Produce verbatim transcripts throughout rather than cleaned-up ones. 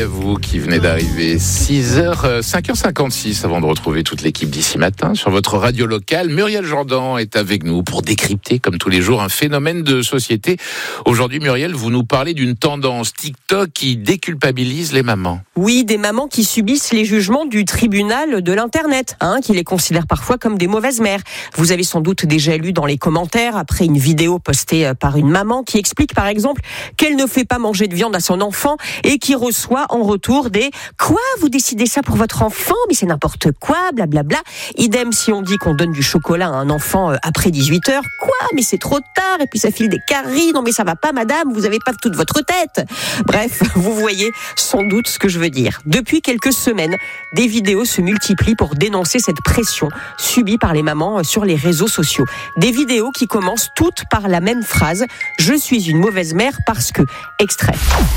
à vous qui venez d'arriver. six heures, cinq heures cinquante-six avant de retrouver toute l'équipe d'ici matin sur votre radio locale. Muriel Jourdan est avec nous pour décrypter, comme tous les jours, un phénomène de société. Aujourd'hui, Muriel, vous nous parlez d'une tendance TikTok qui déculpabilise les mamans. Oui, des mamans qui subissent les jugements du tribunal de l'Internet, hein, qui les considère parfois comme des mauvaises mères. Vous avez sans doute déjà lu dans les commentaires, après une vidéo postée par une maman qui explique par exemple qu'elle ne fait pas manger de viande à son enfant et qui reçoit en retour des « Quoi, vous décidez ça pour votre enfant ? Mais c'est n'importe quoi, blablabla ». Idem si on dit qu'on donne du chocolat à un enfant après dix-huit heures. « Quoi, mais c'est trop tard !» Et puis ça file des caries. « Non mais ça va pas madame, vous avez pas toute votre tête !» Bref, vous voyez sans doute ce que je veux dire. Depuis quelques semaines, des vidéos se multiplient pour dénoncer cette pression subie par les mamans sur les réseaux sociaux. Des vidéos qui commencent toutes par la même phrase « Je suis une mauvaise mère parce que... » Extrait.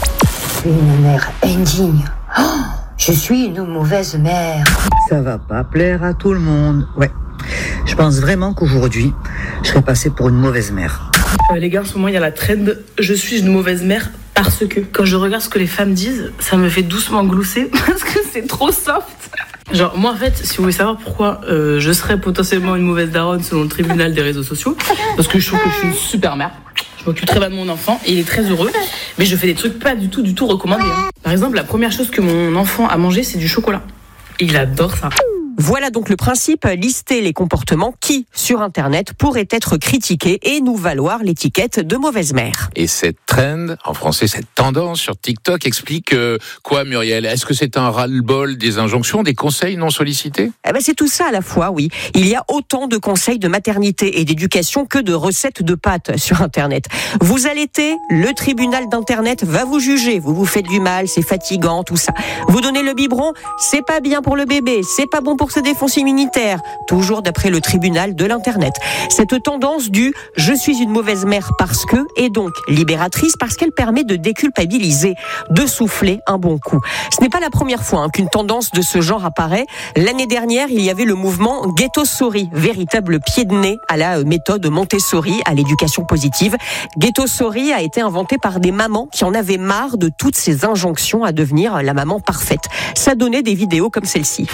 Une mère indigne. Oh, je suis une mauvaise mère. Ça va pas plaire à tout le monde. Ouais. Je pense vraiment qu'aujourd'hui, je serais passée pour une mauvaise mère. Euh, les gars, en ce moment, il y a la trend « Je suis une mauvaise mère parce que ». Quand je regarde ce que les femmes disent, ça me fait doucement glousser parce que c'est trop soft. Genre, moi, en fait, si vous voulez savoir pourquoi euh, je serais potentiellement une mauvaise daronne selon le tribunal des réseaux sociaux, parce que je trouve que je suis une super mère. Je m'occupe très bien de mon enfant et il est très heureux, mais je fais des trucs pas du tout, du tout recommandés. Par exemple, la première chose que mon enfant a mangé, c'est du chocolat. Il adore ça. Voilà donc le principe, lister les comportements qui, sur Internet, pourraient être critiqués et nous valoir l'étiquette de mauvaise mère. Et cette trend, en français, cette tendance sur TikTok explique euh, quoi, Muriel ? Est-ce que c'est un ras-le-bol des injonctions, des conseils non sollicités ? Eh ben c'est tout ça à la fois, oui. Il y a autant de conseils de maternité et d'éducation que de recettes de pâtes sur Internet. Vous allaitez, le tribunal d'Internet va vous juger. Vous vous faites du mal, c'est fatigant, tout ça. Vous donnez le biberon, c'est pas bien pour le bébé, c'est pas bon pour sa défense immunitaire, toujours d'après le tribunal de l'Internet. Cette tendance du « je suis une mauvaise mère parce que » est donc libératrice parce qu'elle permet de déculpabiliser, de souffler un bon coup. Ce n'est pas la première fois hein, qu'une tendance de ce genre apparaît. L'année dernière, il y avait le mouvement Ghetto-Sorry, véritable pied de nez à la méthode Montessori, à l'éducation positive. Ghetto-Sorry a été inventé par des mamans qui en avaient marre de toutes ces injonctions à devenir la maman parfaite. Ça donnait des vidéos comme celle-ci.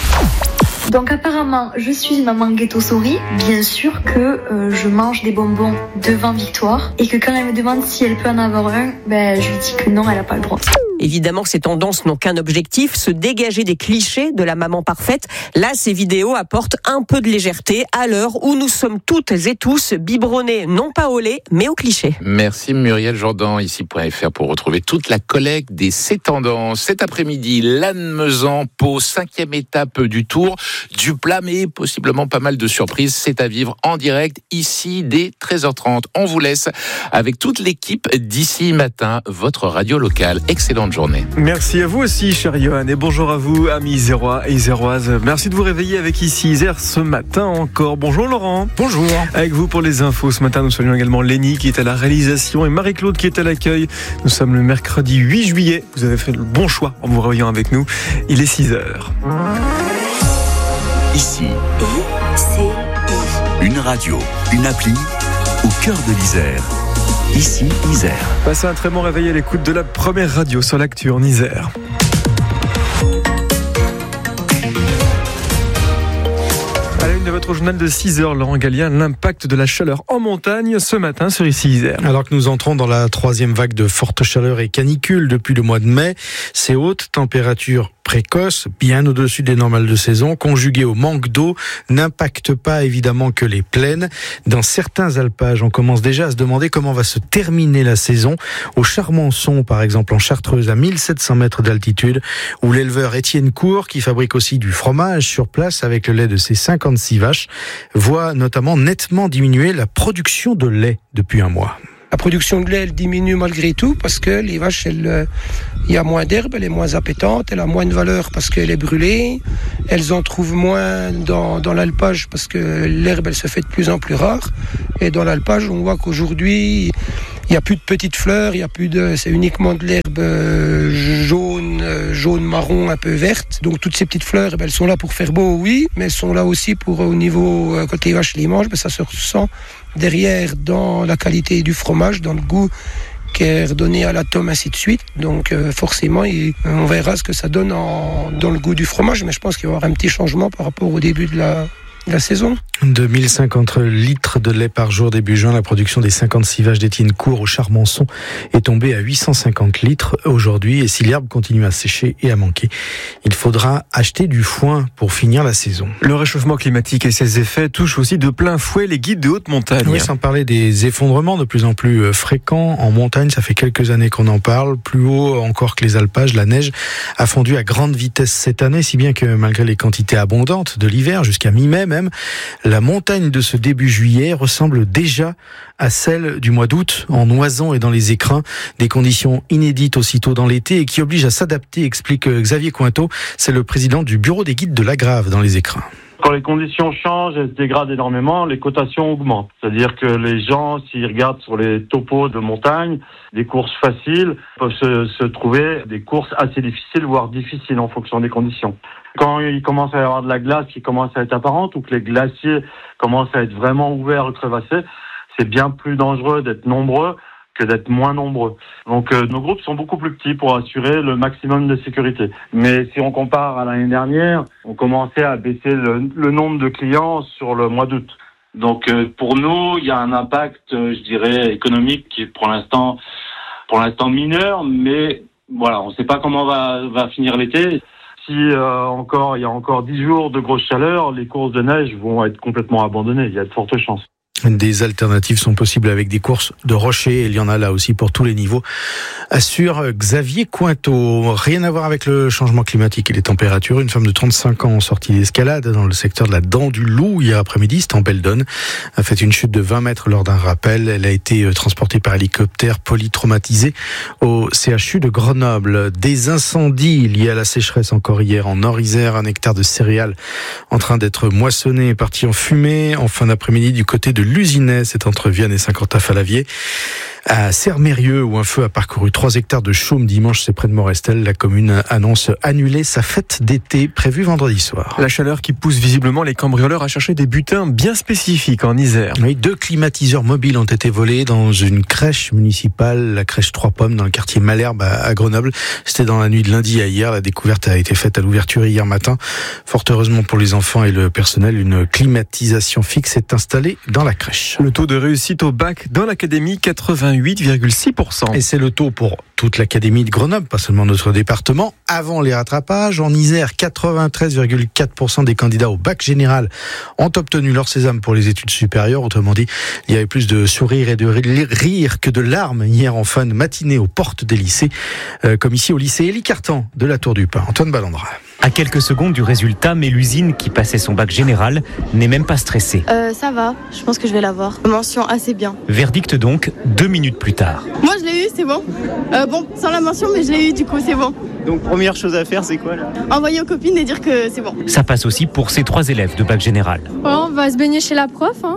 Donc apparemment, je suis une maman ghetto-souris. Bien sûr que euh, je mange des bonbons devant Victoire et que quand elle me demande si elle peut en avoir un, ben je lui dis que non, elle n'a pas le droit. Évidemment, ces tendances n'ont qu'un objectif, se dégager des clichés de la maman parfaite. Là, ces vidéos apportent un peu de légèreté à l'heure où nous sommes toutes et tous biberonnés, non pas au lait, mais au cliché. Merci Muriel Jourdan, ici point F R, pour retrouver toute la collecte des ces tendances. Cet après-midi, Lannemezan, Pau, cinquième étape du Tour. Du plat, mais possiblement pas mal de surprises. C'est à vivre en direct, ici, dès treize heures trente. On vous laisse avec toute l'équipe d'ici matin, votre radio locale. Excellente journée. Merci à vous aussi, cher Johan, et bonjour à vous, amis isérois et iséroises. Merci de vous réveiller avec ici Isère ce matin encore. Bonjour Laurent. Bonjour. Avec vous pour les infos ce matin, nous saluons également Lénie qui est à la réalisation et Marie-Claude qui est à l'accueil. Nous sommes le mercredi huit juillet. Vous avez fait le bon choix en vous réveillant avec nous. Il est six heures. Ici, I C I. Une radio, une appli au cœur de l'Isère. Ici, Isère. Passez un très bon réveil à l'écoute de la première radio sur l'actu en Isère. À la une de votre journal de six heures, Laurent Gallien, l'impact de la chaleur en montagne ce matin sur ici Isère. Alors que nous entrons dans la troisième vague de forte chaleur et canicule depuis le mois de mai, ces hautes températures précoces, bien au-dessus des normales de saison, conjuguées au manque d'eau, n'impactent pas évidemment que les plaines. Dans certains alpages, on commence déjà à se demander comment va se terminer la saison. Au Charmençon, par exemple, en Chartreuse, à mille sept cents mètres d'altitude, où l'éleveur Étienne Cour, qui fabrique aussi du fromage sur place avec le lait de ses cinquante-six vaches, voit notamment nettement diminuer la production de lait depuis un mois. La production de lait, elle diminue malgré tout parce que les vaches, il euh, y a moins d'herbe, elle est moins appétante, elle a moins de valeur parce qu'elle est brûlée, elles en trouvent moins dans, dans l'alpage parce que l'herbe, elle se fait de plus en plus rare. Et dans l'alpage, on voit qu'aujourd'hui, il n'y a plus de petites fleurs, il y a plus de, c'est uniquement de l'herbe euh, jaune, euh, jaune marron, un peu verte. Donc toutes ces petites fleurs, eh ben, elles sont là pour faire beau, oui, mais elles sont là aussi pour au niveau euh, quand les vaches les mangent, ben, ça se ressent derrière dans la qualité du fromage, dans le goût qui est redonné à la tome, ainsi de suite. Donc euh, forcément, il, on verra ce que ça donne en, dans le goût du fromage, mais je pense qu'il va y avoir un petit changement par rapport au début de la, de la saison. deux mille cinquante litres de lait par jour début juin. La production des cinquante-six vaches d'Étienne Court au Charmençon est tombée à huit cent cinquante litres aujourd'hui. Et si l'herbe continue à sécher et à manquer, il faudra acheter du foin pour finir la saison. Le réchauffement climatique et ses effets touchent aussi de plein fouet les guides de haute montagne. Oui, sans parler des effondrements de plus en plus fréquents en montagne. Ça fait quelques années qu'on en parle. Plus haut encore que les alpages, la neige a fondu à grande vitesse cette année, si bien que malgré les quantités abondantes de l'hiver, jusqu'à mi-mai même, la montagne de ce début juillet ressemble déjà à celle du mois d'août, en Oisans et dans les Écrins. Des conditions inédites aussitôt dans l'été et qui obligent à s'adapter, explique Xavier Cointeau. C'est le président du bureau des guides de l'Agrave dans les Écrins. Quand les conditions changent, elles se dégradent énormément, les cotations augmentent. C'est-à-dire que les gens, s'ils regardent sur les topos de montagne, des courses faciles peuvent se, se trouver des courses assez difficiles, voire difficiles en fonction des conditions. Quand il commence à y avoir de la glace qui commence à être apparente ou que les glaciers commencent à être vraiment ouverts ou crevassés, c'est bien plus dangereux d'être nombreux que d'être moins nombreux. Donc euh, nos groupes sont beaucoup plus petits pour assurer le maximum de sécurité. Mais si on compare à l'année dernière, on commençait à baisser le, le nombre de clients sur le mois d'août. Donc euh, pour nous, il y a un impact, euh, je dirais, économique qui est pour l'instant, pour l'instant mineur, mais voilà, on ne sait pas comment va, va finir l'été. Si euh, encore, il y a encore dix jours de grosse chaleur, les courses de neige vont être complètement abandonnées. Il y a de fortes chances. Des alternatives sont possibles avec des courses de rochers. Il y en a là aussi pour tous les niveaux, assure Xavier Cointeau. Rien à voir avec le changement climatique et les températures. Une femme de trente-cinq ans sortie d'escalade dans le secteur de la Dent du Loup hier après-midi, c'était en Beldonne, a fait une chute de vingt mètres lors d'un rappel. Elle a été transportée par hélicoptère polytraumatisée au C H U de Grenoble. Des incendies liés à la sécheresse encore hier en Nord-Isère. Un hectare de céréales en train d'être moissonné et parti en fumée en fin d'après-midi du côté de l'Usinet, c'est entre Vienne et Saint-Quentin-Falavier. À Sermérieux, où un feu a parcouru trois hectares de chaume dimanche, c'est près de Morestel, la commune annonce annuler sa fête d'été prévue vendredi soir. La chaleur qui pousse visiblement les cambrioleurs à chercher des butins bien spécifiques en Isère. Oui, deux climatiseurs mobiles ont été volés dans une crèche municipale, la crèche Trois Pommes, dans le quartier Malherbe à Grenoble. C'était dans la nuit de lundi à hier. La découverte a été faite à l'ouverture hier matin. Fort heureusement pour les enfants et le personnel, une climatisation fixe est installée dans la crèche. Le taux de réussite au bac dans l'académie, quatre-vingt-huit virgule six pour cent. Et c'est le taux pour toute l'académie de Grenoble, pas seulement notre département. Avant les rattrapages, en Isère, quatre-vingt-treize virgule quatre pour cent des candidats au bac général ont obtenu leur sésame pour les études supérieures. Autrement dit, il y avait plus de sourires et de rires que de larmes hier en fin de matinée aux portes des lycées, euh, comme ici au lycée Élie Cartan de la Tour du Pin. Antoine Ballandra. À quelques secondes du résultat, Mélusine, qui passait son bac général, n'est même pas stressée. Euh, ça va, je pense que je vais l'avoir. Mention assez bien. Verdict donc, deux minutes plus tard. Moi je l'ai eu, c'est bon. Euh, bon, sans la mention, mais je l'ai eu, du coup c'est bon. Donc première chose à faire, c'est quoi là ? Envoyer aux copines et dire que c'est bon. Ça passe aussi pour ces trois élèves de bac général. Oh, on va se baigner chez la prof, hein.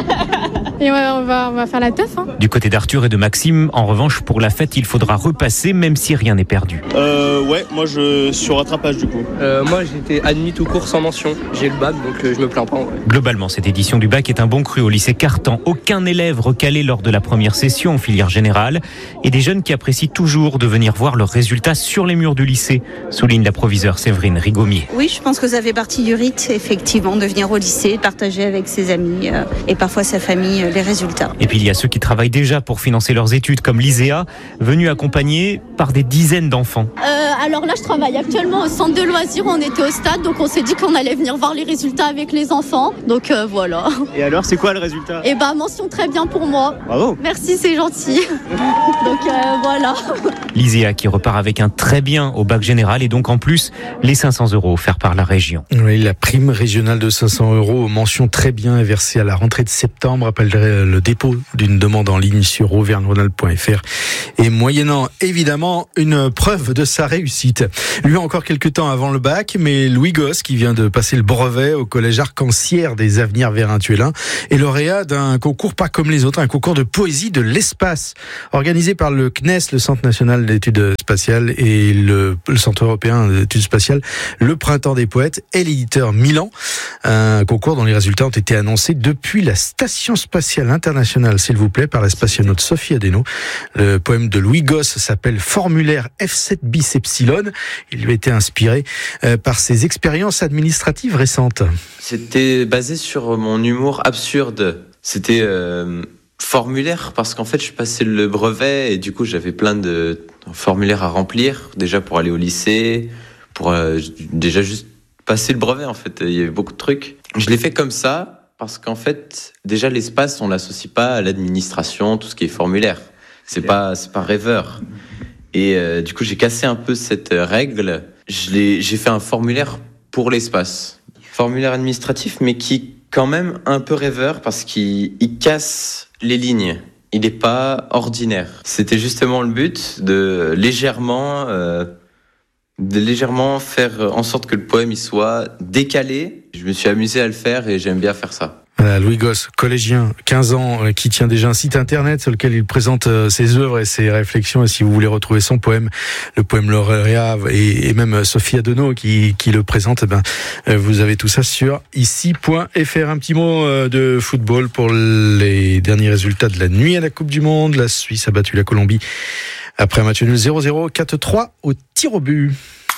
Et ouais, on va, on va faire la teuf. Hein. Du côté d'Arthur et de Maxime, en revanche, pour la fête, il faudra repasser, même si rien n'est perdu. Euh, ouais, moi je suis au rattrapage du coup. Euh, moi j'étais admis tout court sans mention. J'ai le bac, donc euh, je me plains pas. Ouais. Globalement, cette édition du bac est un bon cru au lycée Cartan. Aucun élève recalé lors de la première session en filière générale. Et des jeunes qui apprécient toujours de venir voir leurs résultats sur les murs du lycée, souligne la proviseure Séverine Rigaumier. Oui, je pense que ça fait partie du rite, effectivement, de venir au lycée, de partager avec ses amis euh, et parfois sa famille euh, les résultats. Et puis il y a ceux qui travaillent déjà pour financer leurs études, comme l'I S E A, venu accompagné par des dizaines d'enfants. Euh, alors là, je travaille actuellement au centre de loisirs, on était au stade, donc on s'est dit qu'on allait venir voir les résultats avec les enfants, donc euh, voilà. Et alors, c'est quoi le résultat ? Eh ben, mention très bien pour moi. Bravo. Merci, c'est gentil. Donc euh, voilà. L'I S E A qui repart avec un très bien au bac général et donc en plus les cinq cents euros offerts par la région. Oui, la prime régionale de cinq cents euros, mention très bien, est versée à la rentrée de septembre. Rappellerai le dépôt d'une demande en ligne sur auvergne rhône alpes point f r et moyennant évidemment une preuve de sa réussite. réussite. Lui encore quelques temps avant le bac, mais Louis Gosse, qui vient de passer le brevet au collège Arc-en-Ciel des Avenirs Vérin-Tuellin, est lauréat d'un concours pas comme les autres, un concours de poésie de l'espace, organisé par le C N E S, le Centre National d'Études Spatiales, et le, le Centre Européen d'Études Spatiales, le Printemps des Poètes et l'éditeur Milan. Un concours dont les résultats ont été annoncés depuis la Station Spatiale Internationale, s'il vous plaît, par la spationaute Sophie Adeno. Le poème de Louis Gosse s'appelle Formulaire F sept bis Epsilon. Il lui a été inspiré par ses expériences administratives récentes. C'était basé sur mon humour absurde. C'était euh, formulaire parce qu'en fait, je passais le brevet et du coup, j'avais plein de formulaires à remplir, déjà pour aller au lycée, pour euh, déjà juste passer le brevet, en fait. Il y avait beaucoup de trucs. Je l'ai fait comme ça parce qu'en fait, déjà, l'espace, on l'associe pas à l'administration, tout ce qui est formulaire. C'est pas, c'est pas rêveur. Et euh, du coup, j'ai cassé un peu cette règle. Je l'ai, j'ai fait un formulaire pour l'espace. Formulaire administratif, mais qui quand même un peu rêveur parce qu'il il casse les lignes. Il n'est pas ordinaire. C'était justement le but de légèrement, euh, de légèrement faire en sorte que le poème il soit décalé. Je me suis amusé à le faire et j'aime bien faire ça. Voilà, Louis Gosse, collégien, quinze ans, qui tient déjà un site internet sur lequel il présente ses œuvres et ses réflexions. Et si vous voulez retrouver son poème, le poème lauréat, et, et même Sophie Adeno qui, qui le présente, eh ben, vous avez tout ça sur ici point f r. Un petit mot de football pour les derniers résultats de la nuit à la Coupe du Monde. La Suisse a battu la Colombie après un match nul zéro zéro, quatre trois au tir au but.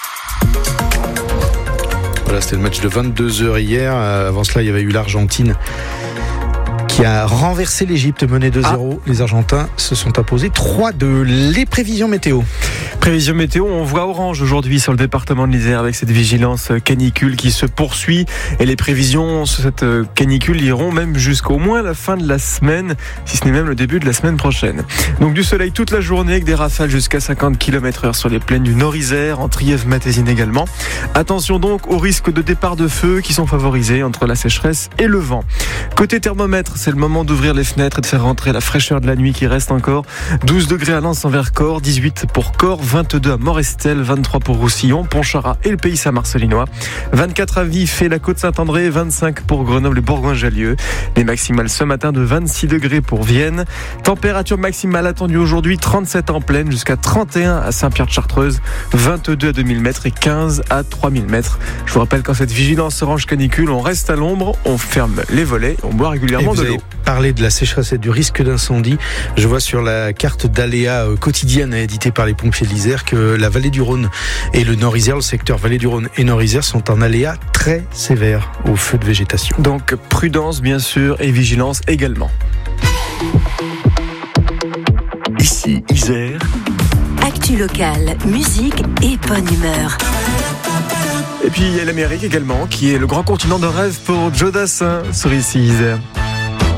Voilà, c'était le match de vingt-deux heures hier. Avant cela, il y avait eu l'Argentine qui a renversé l'Égypte, menée deux zéro. Ah. Les Argentins se sont imposés trois deux. Les prévisions météo. Prévision météo, on voit orange aujourd'hui sur le département de l'Isère avec cette vigilance canicule qui se poursuit et les prévisions sur cette canicule iront même jusqu'au moins la fin de la semaine, si ce n'est même le début de la semaine prochaine. Donc du soleil toute la journée avec des rafales jusqu'à cinquante kilomètres heure sur les plaines du Nord-Isère, en Trièves-Matésine également. Attention donc aux risques de départ de feu qui sont favorisés entre la sécheresse et le vent. Côté thermomètre, c'est le moment d'ouvrir les fenêtres et de faire rentrer la fraîcheur de la nuit qui reste encore. douze degrés à Lens en Vercors, dix-huit pour Corps, vingt-deux à Morestel, vingt-trois pour Roussillon, Pontcharrat et le Pays Saint-Marcelinois, vingt-quatre à Vif et la Côte-Saint-André, vingt-cinq pour Grenoble et Bourgoin-Jallieu. Les maximales ce matin de vingt-six degrés pour Vienne. Température maximale attendue aujourd'hui, trente-sept en plaine jusqu'à trente et un à Saint-Pierre-de-Chartreuse, vingt-deux à deux mille mètres et quinze à trois mille mètres. Je vous rappelle qu'en cette vigilance orange canicule, on reste à l'ombre, on ferme les volets, on boit régulièrement de l'eau. Parler de la sécheresse et du risque d'incendie. Je vois sur la carte d'aléas quotidienne éditée par les pompiers de l'Isère que la vallée du Rhône et le Nord-Isère, le secteur vallée du Rhône et Nord-Isère sont en aléas très sévères au feu de végétation. Donc prudence bien sûr et vigilance également. Ici Isère. Actu locale, musique et bonne humeur. Et puis il y a l'Amérique également qui est le grand continent de rêve pour Joe Dassin sur ici Isère.